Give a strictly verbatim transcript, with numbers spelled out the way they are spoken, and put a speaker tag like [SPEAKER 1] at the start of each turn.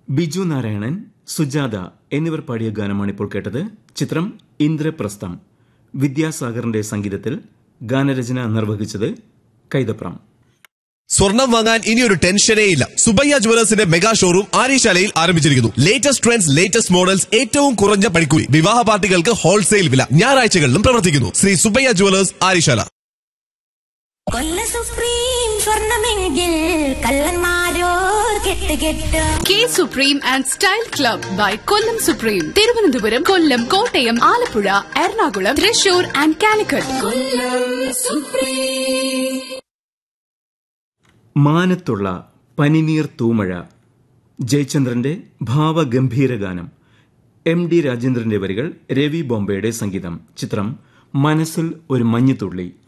[SPEAKER 1] ബിജു നാരായണൻ, സുജാത എന്നിവർ പാടിയ ഗാനമാണ് ഇപ്പോൾ കേട്ടത്. ചിത്രം ഇന്ദ്രപ്രസ്ഥം. വിദ്യാസാഗറിന്റെ സംഗീതത്തിൽ. ഗാനരചന നിർവഹിച്ചത് കൈതപ്രം.
[SPEAKER 2] സ്വർണം വാങ്ങാൻ ഇനിയൊരു ടെൻഷനേ ഇല്ല. സുബയ്യ ജുവലേഴ്സിന്റെ മെഗാ ഷോറൂം ആര്യശാലയിൽ ആരംഭിച്ചിരിക്കുന്നു. ലേറ്റസ്റ്റ് ട്രെൻഡ്സ്, ലേറ്റസ്റ്റ് മോഡൽസ്, ഏറ്റവും കുറഞ്ഞ പണിക്കൂലി, വിവാഹ പാർട്ടികൾക്ക് ഹോൾസെയിൽ വില. ഞായറാഴ്ചകളിലും പ്രവർത്തിക്കുന്നു. ശ്രീ സുബയ്യ ജുവലേഴ്സ്, ആര്യശാല.
[SPEAKER 3] കൊല്ല സുപ്രീം സ്വർണമെങ്കിൽ കള്ളന്മാരോ കെട്ട് കെട്ട്.
[SPEAKER 4] K supreme and style club by Kollam supreme. Thiruvananthapuram, Kollam, Kottayam, Alappuzha, Ernakulam, Thrissur and Calicut.
[SPEAKER 1] മാനത്തുള്ള പനിനീർ തൂമഴ. ജയചന്ദ്രന്റെ ഭാവഗംഭീര ഗാനം. എം ഡി രാജേന്ദ്രന്റെ വരികൾ, രവി ബോംബെയുടെ സംഗീതം. ചിത്രം മനസ്സിൽ ഒരു മഞ്ഞുതുള്ളി.